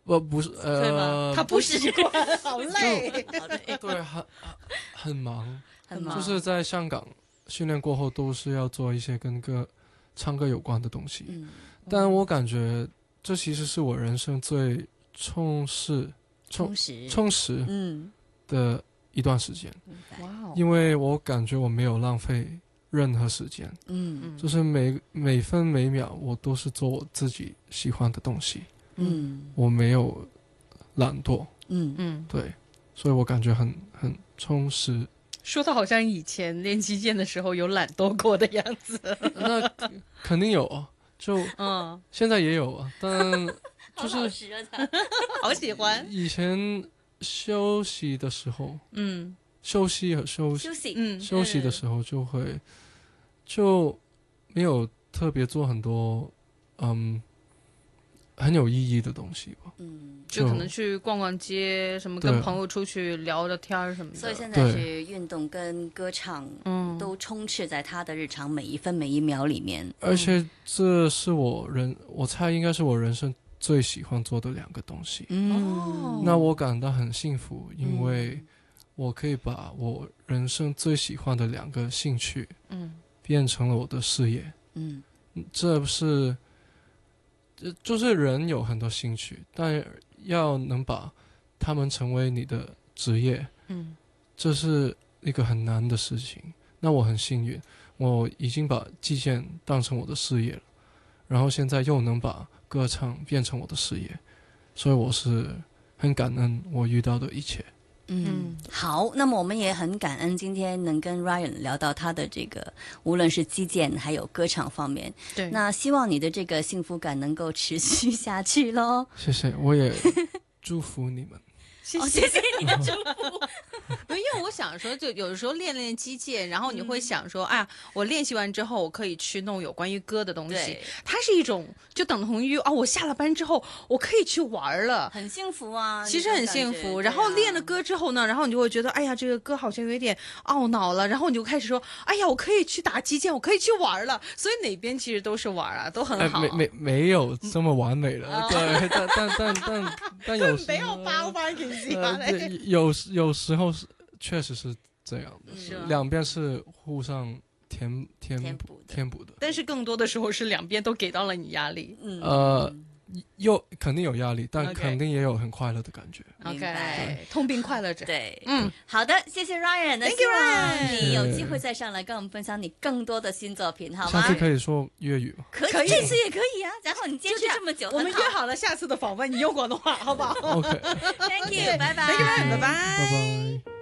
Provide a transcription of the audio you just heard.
不是对吗？他不习惯，好累。 对，很忙， 很忙， 就是在香港训练过后都是要做一些跟唱歌有关的东西。但我感觉这其实是我人生最充实的一段时间。因为我感觉我没有浪费任何时间，就是每分每秒我都是做我自己喜欢的东西，我没有懒惰，对，所以我感觉很充实。 说的好像以前练击剑的时候有懒惰过的样子。 那肯定有啊，就现在也有啊，但就是好喜欢以前休息的时候，休息的时候就没有特别做很多很有意义的东西吧。 就可能去逛逛街，什么跟朋友出去聊聊天什么的。 所以现在是运动跟歌唱都充斥在他的日常每一分每一秒里面。 而且这是我猜应该是我人生最喜欢做的2个东西。那我感到很幸福，因为我可以把我人生最喜欢的2个兴趣变成了我的事业。这是就是人有很多兴趣，但要能把他们成为你的职业，这是一个很难的事情。那我很幸运，我已经把击剑当成我的事业了，然后现在又能把歌唱变成我的事业，所以我是很感恩我遇到的一切。 好，那么我们也很感恩今天能跟 Ryan 聊到他的这个无论是击剑还有歌唱方面。 对， 那希望你的这个幸福感能够持续下去咯。 谢谢，我也祝福你们。 谢谢你的祝福。 因为我想说，就有的时候练练击剑，然后你会想说，哎呀，我练习完之后，我可以去弄有关于歌的东西。它是一种就等同于我下了班之后，我可以去玩了， 很幸福啊。 其实很幸福。然后练了歌之后呢，然后你就会觉得，哎呀，这个歌好像有一点懊恼了，然后你就开始说，哎呀，我可以去打击剑，我可以去玩了。所以哪边其实都是玩啊，都很好。 没有这么完美了，对，但有时没有包翻件事吧？ 有时候是确实是这样的，2边是互相填补的， 但是更多的时候是2边都给到了你压力。 肯定有压力，但肯定也有很快乐的感觉。 OK， 痛并快乐着。 对，好的，谢谢 Ryan， 那希望你有机会再上来跟我们分享你更多的新作品，好吗？ 下次可以说粤语吗？ 可以，这次也可以啊。然后你坚持这么久， 我们约好了下次的访问，你用广东话，好不好 ？OK，Thank you，拜拜， 拜拜， 拜拜。